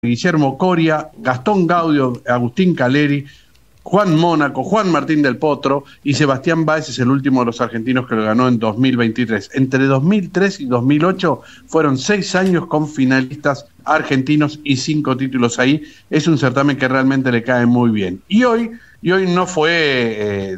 Guillermo Coria, Gastón Gaudio, Agustín Caleri, Juan Mónaco, Juan Martín del Potro y Sebastián Báez es el último de los argentinos que lo ganó en 2023. Entre 2003 y 2008 fueron 6 años con finalistas argentinos y 5 títulos ahí. Es un certamen que realmente le cae muy bien. Y hoy no fue,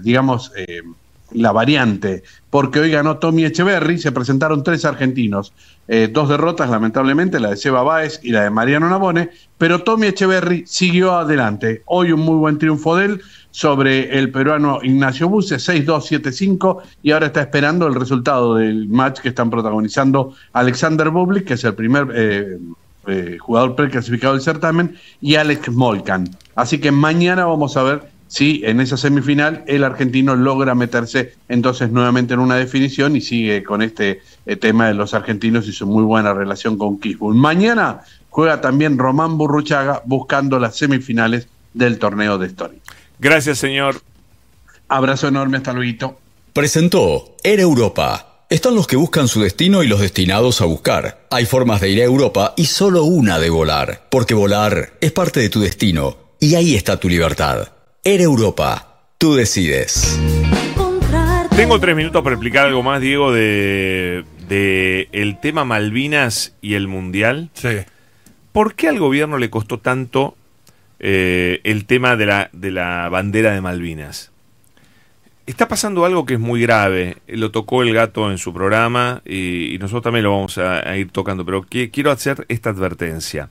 la variante, porque hoy ganó Tommy Echeverry. Se presentaron 3 argentinos, 2 derrotas lamentablemente, la de Seba Báez y la de Mariano Navone, pero Tommy Echeverry siguió adelante. Hoy un muy buen triunfo de él sobre el peruano Ignacio Buse, 6-2, 7-5, y ahora está esperando el resultado del match que están protagonizando Alexander Bublik, que es el primer jugador preclasificado del certamen, y Alex Molcan. Así que mañana vamos a ver si en esa semifinal el argentino logra meterse entonces nuevamente en una definición y sigue con este tema de los argentinos y su muy buena relación con Kisbull. Mañana juega también Román Burruchaga buscando las semifinales del torneo de Story. Gracias, señor. Abrazo enorme, hasta luego. Presentó Air Europa. Están los que buscan su destino y los destinados a buscar. Hay formas de ir a Europa y solo una de volar, porque volar es parte de tu destino y ahí está tu libertad. Air Europa, tú decides. Tengo 3 minutos para explicar algo más, Diego, de el tema Malvinas y el Mundial. Sí. ¿Por qué al gobierno le costó tanto el tema de la bandera de Malvinas? Está pasando algo que es muy grave. Lo tocó el Gato en su programa y nosotros también lo vamos a ir tocando, pero quiero hacer esta advertencia.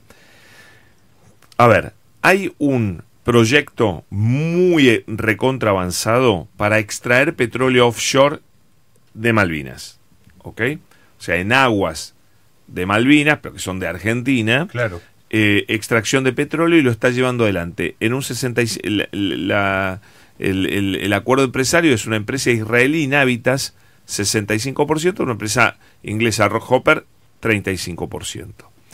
A ver, hay un proyecto muy recontra avanzado para extraer petróleo offshore de Malvinas, ¿ok? O sea, en aguas de Malvinas, pero que son de Argentina, Claro. Extracción de petróleo, y lo está llevando adelante. En un 65, el acuerdo empresario es una empresa israelí, Navitas, 65%, una empresa inglesa, Rockhopper, 35%.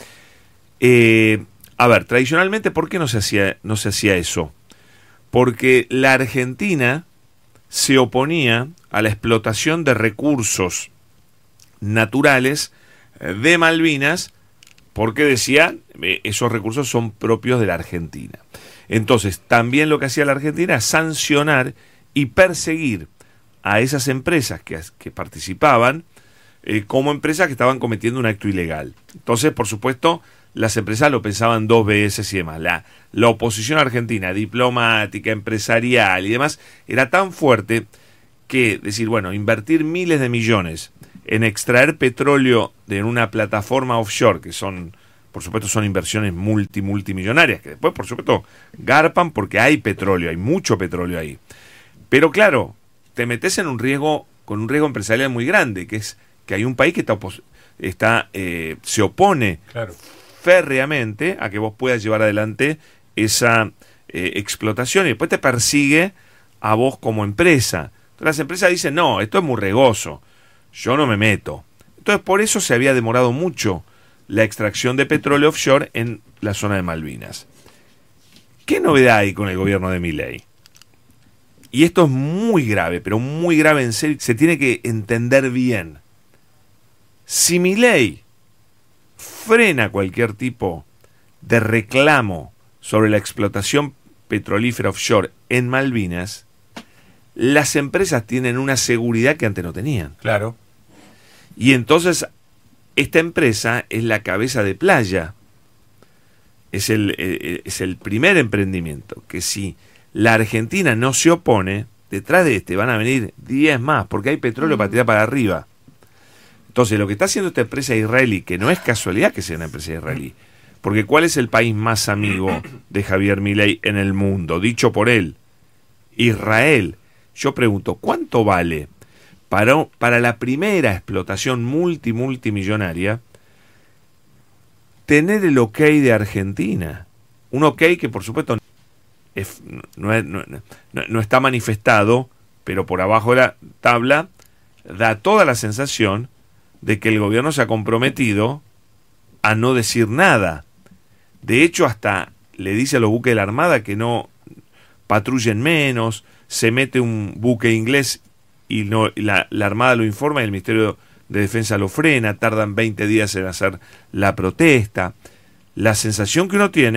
A ver, tradicionalmente, ¿por qué no se hacía eso? Porque la Argentina se oponía a la explotación de recursos naturales de Malvinas, porque decía, esos recursos son propios de la Argentina. Entonces, también lo que hacía la Argentina es sancionar y perseguir a esas empresas que participaban como empresas que estaban cometiendo un acto ilegal. Entonces, por supuesto, las empresas lo pensaban 2 veces y demás. La oposición argentina, diplomática, empresarial y demás, era tan fuerte que decir, bueno, invertir miles de millones en extraer petróleo de una plataforma offshore, que son, por supuesto, son inversiones multimillonarias, que después, por supuesto, garpan porque hay petróleo, hay mucho petróleo ahí. Pero claro, te metes en un riesgo, con un riesgo empresarial muy grande, que es que hay un país que se opone, Claro, férreamente a que vos puedas llevar adelante esa explotación, y después te persigue a vos como empresa. Entonces las empresas dicen, no, esto es muy riesgoso, yo no me meto. Entonces por eso se había demorado mucho la extracción de petróleo offshore en la zona de Malvinas. ¿Qué novedad hay con el gobierno de Milei? Y esto es muy grave, pero muy grave en serio, se tiene que entender bien. Si Milei frena cualquier tipo de reclamo sobre la explotación petrolífera offshore en Malvinas, las empresas tienen una seguridad que antes no tenían. claro. Y entonces esta empresa es la cabeza de playa, es el primer emprendimiento, que si la Argentina no se opone, detrás de van a venir 10 más, porque hay petróleo para tirar para arriba. Entonces, lo que está haciendo esta empresa israelí, que no es casualidad que sea una empresa israelí, porque ¿cuál es el país más amigo de Javier Milei en el mundo? Dicho por él, Israel. Yo pregunto, ¿cuánto vale para la primera explotación multimillonaria tener el ok de Argentina? Un ok que, por supuesto, no está manifestado, pero por abajo de la tabla da toda la sensación de que el gobierno se ha comprometido a no decir nada. De hecho, hasta le dice a los buques de la Armada que no patrullen menos, se mete un buque inglés y la Armada lo informa y el Ministerio de Defensa lo frena, tardan 20 días en hacer la protesta. La sensación que uno tiene